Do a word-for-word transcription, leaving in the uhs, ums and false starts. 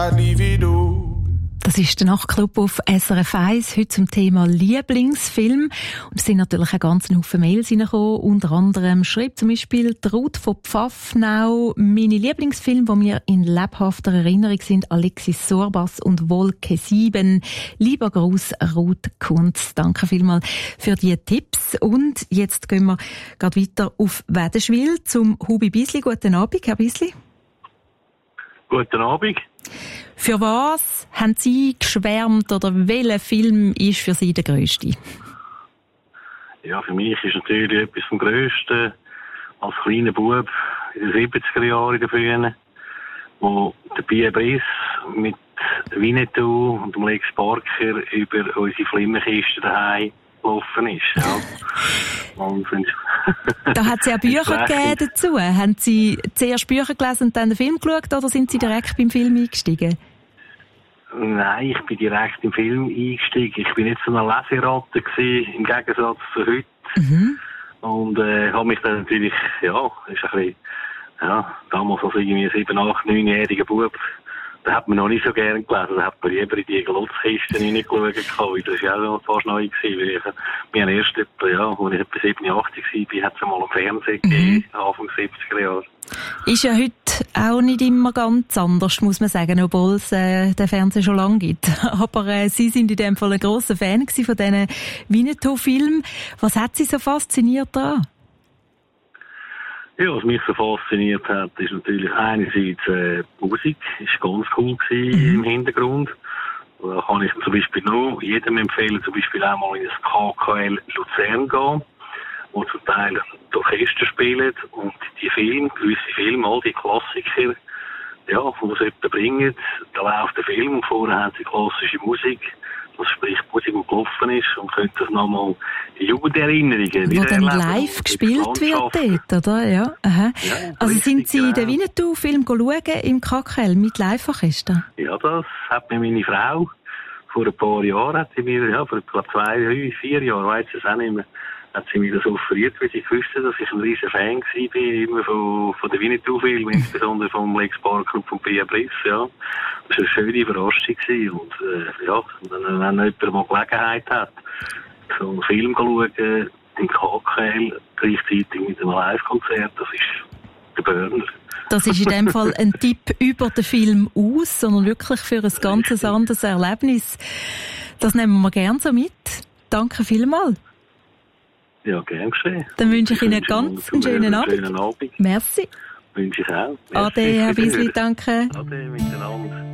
Das ist der Nachtclub auf S R F eins, heute zum Thema Lieblingsfilm. Und es sind natürlich ein ganzen Haufen Mails reingekommen. Unter anderem schreibt zum Beispiel die Ruth von Pfaffnau: meine Lieblingsfilme, die mir in lebhafter Erinnerung sind, Alexis Sorbas und Wolke sieben. Lieber Gruß, Ruth Kunz. Danke vielmals für die Tipps. Und jetzt gehen wir gerade weiter auf Wädenswil zum Hubi Bisli. Guten Abend, Herr Bisli. Guten Abend. Für was haben Sie geschwärmt oder welcher Film ist für Sie der grösste? Ja, für mich ist natürlich etwas vom Grössten als kleiner Bub in den siebziger Jahren in der Frühen, wo der Pierre Brice mit Winnetou und dem Lex Barker über unsere Flimmerkiste daheim gelaufen ist. Ja. Und da hat es ja Bücher gegeben dazu. Haben Sie zuerst Bücher gelesen und dann den Film geschaut, oder sind Sie direkt beim Film eingestiegen? Nein, ich bin direkt im Film eingestiegen. Ich bin nicht so eine Leseratte gewesen, im Gegensatz zu heute. Mhm. Und äh, habe mich dann natürlich, ja, ist ein bisschen, ja, damals als irgendwie sieben, acht, neunjähriger Bub, da hat man noch nicht so gerne gelesen. Da hat man lieber in die Glotzkisten reingeschaut. Das war ja auch fast neu gewesen. Wir haben erst etwa, ja, als ich etwa siebenundachtzig war, hat es mal am Fernsehen gegeben, mhm. Anfang siebziger Jahre. Ist ja heute auch nicht immer ganz anders, muss man sagen, obwohl es äh, den Fernseher schon lange gibt. Aber äh, Sie sind in dem Fall ein grosser Fan gewesen von diesen Winnetou-Filmen. Was hat Sie so fasziniert daran? Ja, was mich so fasziniert hat, ist natürlich einerseits äh, die Musik, ist ganz cool gewesen, mhm. im Hintergrund. Da kann ich zum Beispiel nur jedem empfehlen, zum Beispiel auch mal in das K K L Luzern gehen, wo zum Teil die Orchester spielen und die Filme, gewisse Filme, all die Klassiker, ja, die sie etwa bringen, da läuft der Film und vorher haben sie klassische Musik. Das sprich Musik, die gelaufen ist, und könnte das nochmal in Jugenderinnerungen wo dann live gespielt wird dort, oder? Ja. Aha. Ja, also sind Sie genau. den Winnetou-Film schauen im K K L mit Live-Orchester? Ja, das hat mir meine Frau vor ein paar Jahren, hat sie mir, ja, vor etwa zwei, drei, vier Jahren, weiss ich es auch nicht mehr, hat sie mir das offeriert, weil sie wusste, dass ich ein riesen Fan war, immer von, von den Winnetou-Filmen, insbesondere vom Lex Barker und von Pierre Brice, ja. Das war eine schöne Überraschung gewesen. Und, äh, ja, wenn, wenn jemand mal Gelegenheit hat, so einen Film zu schauen, im K K L, gleichzeitig mit einem Live-Konzert, das ist der Burner. Das ist in dem Fall ein Tipp über den Film aus, sondern wirklich für ein ganz anderes Erlebnis. Das nehmen wir gerne so mit. Danke vielmals. Ja, gern geschehen. Dann wünsche ich Ihnen einen ganz einen schönen Abend. Schönen Abend. Merci. Wünsche ich auch. Merci. Ade, Herr Bisli, danke. Ade, miteinander.